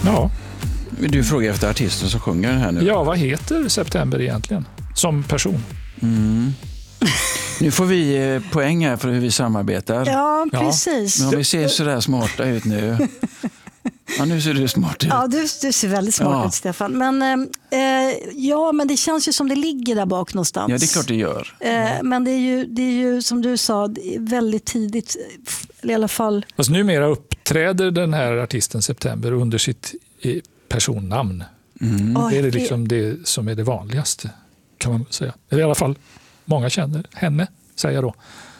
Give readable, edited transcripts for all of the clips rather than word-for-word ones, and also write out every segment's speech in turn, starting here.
Ja. Du frågar efter artisten som sjunger den här nu. Ja, vad heter September egentligen som person? Nu får vi poäng här för hur vi samarbetar. Ja, precis. Men om vi ser sådär smarta ut nu. Ja, nu ser du smart ut. Ja, du ser väldigt smart ut, Stefan. Men, men det känns ju som det ligger där bak någonstans. Ja, det är klart det gör. Men det är ju som du sa, det är väldigt tidigt. I alla fall. Fast numera uppträder den här artisten September under sitt personnamn. Det är det liksom det som är det vanligaste, kan man säga. Eller i alla fall, många känner henne, säger jag då.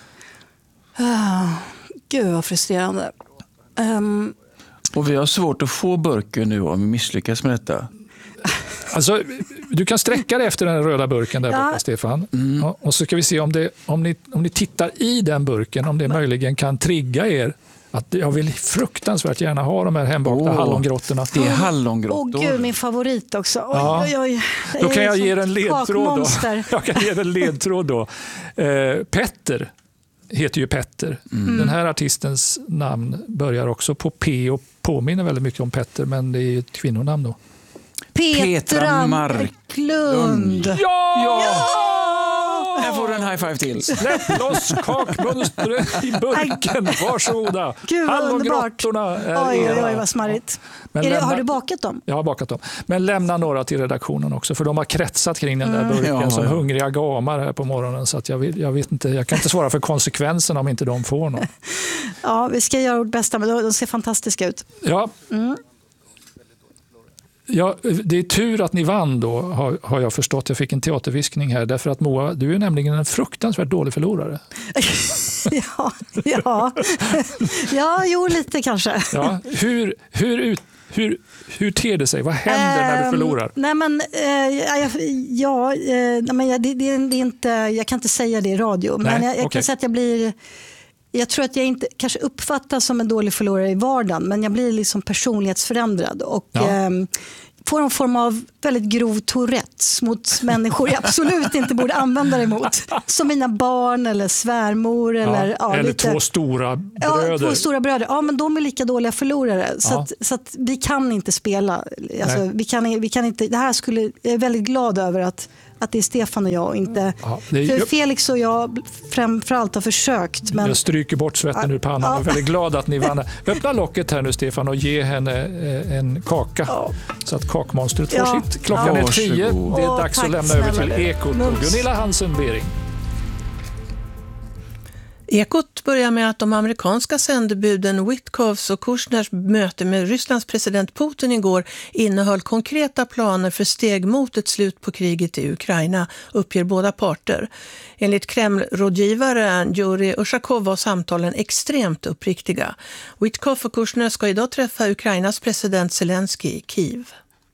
Gud vad frustrerande. Och vi har svårt att få burken nu om vi misslyckas med detta. Alltså, du kan sträcka dig efter den röda burken där borta, Stefan. Ja, och så ska vi se om ni tittar i den burken, om det möjligen kan trigga er. Att jag vill fruktansvärt gärna ha de här hembakta hallongrottorna. Det är hallongrottor. Gud, min favorit också. Oj. Då kan jag ge en ledtråd då. Jag kan ge en ledtråd då. Petter heter ju Petter. Den här artistens namn börjar också på P och påminner väldigt mycket om Petter, men det är ett kvinnonamn då. Petra Marklund. Ja! Jag får en high five till. Släpp loss kakmonstret i burken. Varsågoda. Gud vad underbart. Oj, vad smarrigt. Har du bakat dem? Jag har bakat dem. Men lämna några till redaktionen också, för de har kretsat kring den där burken som hungriga gamar här på morgonen. Så att jag vet inte, jag kan inte svara för konsekvenserna om inte de får någon. Ja, vi ska göra vårt bästa, men de ser fantastiska ut. Ja. Ja, det är tur att ni vann då, har jag förstått. Jag fick en teaterviskning här, därför att Moa, du är nämligen en fruktansvärt dålig förlorare. Jo, lite kanske. Ja, hur ter det sig? Vad händer när du förlorar? Det är inte, jag kan inte säga det i radio, men jag kan säga att jag tror att jag inte kanske uppfattas som en dålig förlorare i vardagen, men jag blir liksom personlighetsförändrad och får en form av väldigt grov Tourettes mot människor jag absolut inte borde använda det emot. Som mina barn eller svärmor. Eller två stora bröder. Ja, två stora bröder. Ja, men de är lika dåliga förlorare. Så att vi kan inte spela. Alltså, vi kan inte. Jag är väldigt glad över att det är Stefan och jag och inte... för Felix och jag framförallt har försökt. Men... Jag stryker bort svetten ur pannan och är väldigt glad att ni vann. Öppna locket här nu, Stefan, och ge henne en kaka. Så att kakmonstret får sitt. Klockan är 10. Det är dags att lämna över till Ekot och Gunilla Hansen-Bering. Ekot börjar med att de amerikanska sändebuden Witkoffs och Kushners möte med Rysslands president Putin igår innehöll konkreta planer för steg mot ett slut på kriget i Ukraina, uppger båda parter. Enligt Kreml-rådgivaren Yuri Ushakov var samtalen extremt uppriktiga. Witkoff och Kushner ska idag träffa Ukrainas president Zelensky i Kiev.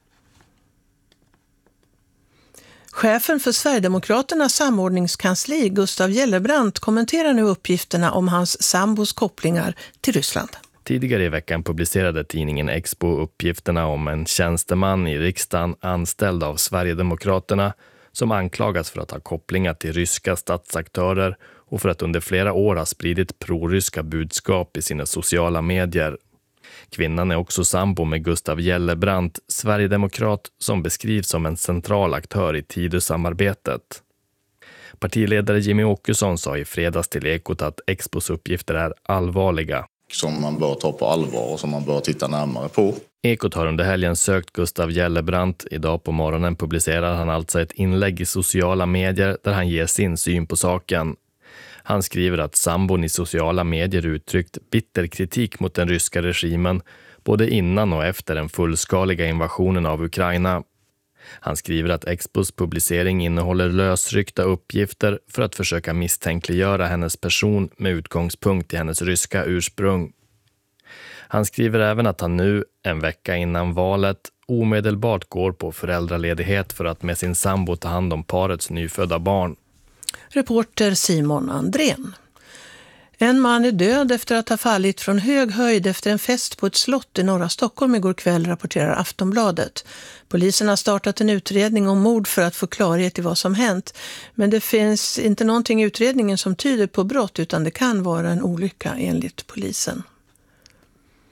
Chefen för Sverigedemokraternas samordningskansli, Gustav Gellebrand, kommenterar nu uppgifterna om hans sambos kopplingar till Ryssland. Tidigare i veckan publicerade tidningen Expo uppgifterna om en tjänsteman i riksdagen anställd av Sverigedemokraterna som anklagas för att ha kopplingar till ryska statsaktörer och för att under flera år ha spridit proryska budskap i sina sociala medier. Kvinnan är också sambo med Gustav Gellebrand, sverigedemokrat som beskrivs som en central aktör i Tidösamarbetet. Partiledare Jimmy Åkesson sa i fredags till Ekot att Expos uppgifter är allvarliga. Som man bör ta på allvar och som man bör titta närmare på. Ekot har under helgen sökt Gustav Gellebrand. Idag på morgonen publicerar han alltså ett inlägg i sociala medier där han ger sin syn på saken. Han skriver att sambon i sociala medier uttryckt bitter kritik mot den ryska regimen både innan och efter den fullskaliga invasionen av Ukraina. Han skriver att Expos publicering innehåller lösryckta uppgifter för att försöka misstänkliggöra hennes person med utgångspunkt i hennes ryska ursprung. Han skriver även att han nu, en vecka innan valet, omedelbart går på föräldraledighet för att med sin sambo ta hand om parets nyfödda barn. Reporter Simon Andrén. En man är död efter att ha fallit från hög höjd efter en fest på ett slott i norra Stockholm igår kväll, rapporterar Aftonbladet. Polisen har startat en utredning om mord för att få klarhet i vad som hänt. Men det finns inte någonting i utredningen som tyder på brott, utan det kan vara en olycka enligt polisen.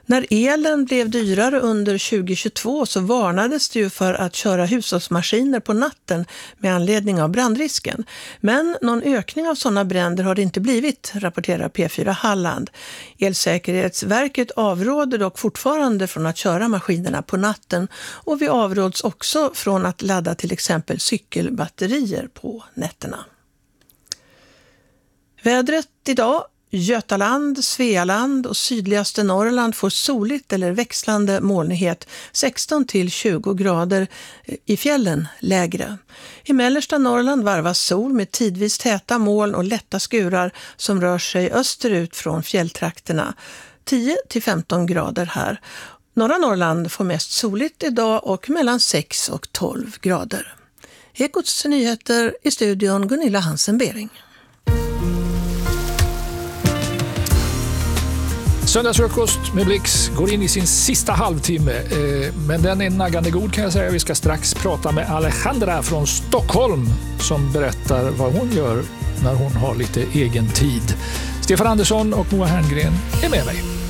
När elen blev dyrare under 2022 så varnades det ju för att köra hushållsmaskiner på natten med anledning av brandrisken. Men någon ökning av sådana bränder har det inte blivit, rapporterar P4 Halland. Elsäkerhetsverket avråder dock fortfarande från att köra maskinerna på natten och vi avråds också från att ladda till exempel cykelbatterier på nätterna. Vädret idag. Götaland, Svealand och sydligaste Norrland får soligt eller växlande molnighet, 16-20 grader, i fjällen lägre. I mellersta Norrland varvas sol med tidvis täta moln och lätta skurar som rör sig österut från fjälltrakterna, 10-15 grader här. Norra Norrland får mest soligt idag och mellan 6 och 12 grader. Ekots nyheter i studion Gunilla Hansen-Bering. Söndagsfrukost med Blix går in i sin sista halvtimme, men den är naggande god kan jag säga. Vi ska strax prata med Alejandra från Stockholm som berättar vad hon gör när hon har lite egen tid. Stefan Andersson och Moa Herngren är med mig.